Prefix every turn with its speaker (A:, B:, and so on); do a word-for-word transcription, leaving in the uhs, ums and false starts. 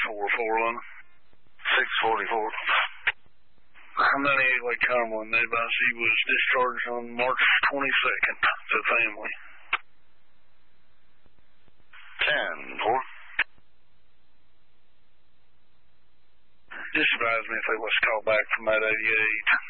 A: four four one. six forty-four. I'm ninety-eight Lake Cumberland. They advised he was discharged on March twenty-second to family. ten four. Just advise me if they was called back from that eighty-eight.